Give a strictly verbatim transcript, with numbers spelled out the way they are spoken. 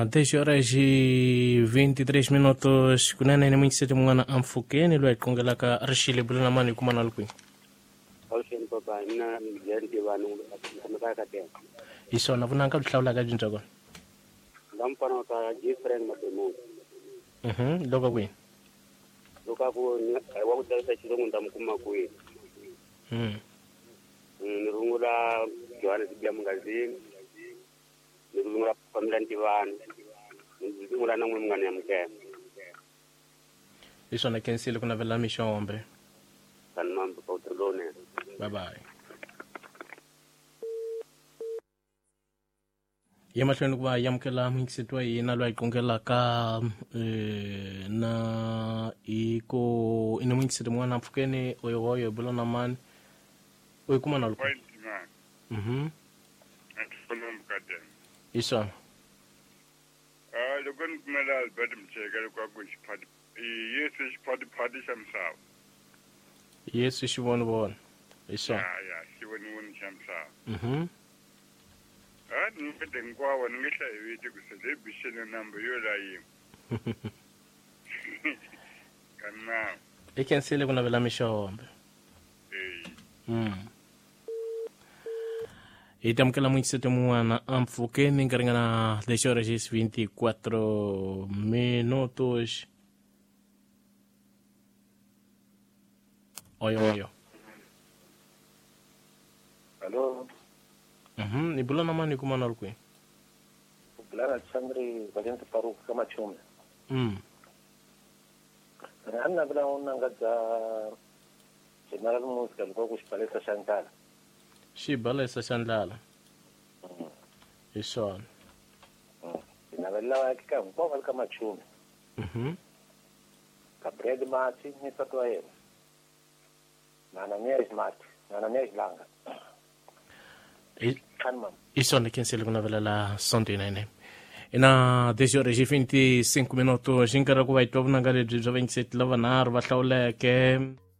dez horas e vinte e três minutos. Kunana ni mwingi sete mwana amfukeni lwa kongela ka arshile bulana mani kumana lukui. Olsen papa ina ngiyanti banu amaka te. Iso na vunanga luhlawula ka jinja ko. Lampana ka different mademo. Mhm, loka kwi. Loka ko wa ku tsaya chilongo ndamukuma kwi. Mhm. Nirungula Johannes bya mungazini. Nirungula pamlanti banu. Nirungula na mwingane ya mke. Iso na kensile kuna vela mission ombre. Kanmambo kwa utolone. Bye bye. Yema tlhweni kuva yamukela mhingisitwa yina lwa ikongela ka eh, na iko ina mhingisite mwana mfukeni oyo oyo bulo na mani oyo kuma na luku. Mhm. Atfolo mkade. Iso. Ah, lokon kumela albert mcheka kwa kushipadi. Yesu shipadi padi shamsaw. Yesu shibona bona. Iso. Ya ya, shibona woni shamsaw. Mhm. Ah, ngikade ngwawa ngisha yithi kusele bishene number yola yimi. Kana. Ikensile kuna vela mishombe. Eh. Mm. Itamkela mhingisite mwana amfukeni ngaringana dez horas e vinte e quatro minutos. Oyo oyo. Hello. Mhm, ni bulana mani kumana lukui. Bulana Chandri Valente Paru kama chume. Mm. Anna bila una ngaza general musical kwa kushipalesa Shankara. Shi bala sa sandala. Mhm. Iso. Ina bila hakika kwa kama chume. Mhm. Kabred mati ni patwa yeye. Na na nia smart, na na nia langa. Kanmam. Iso na kensile kuna vela la sonte nene. Ina dez horas e vinte e cinco minutos. Jinkara kuwa itobna ngale vinte e sete lava na arba tlawle ke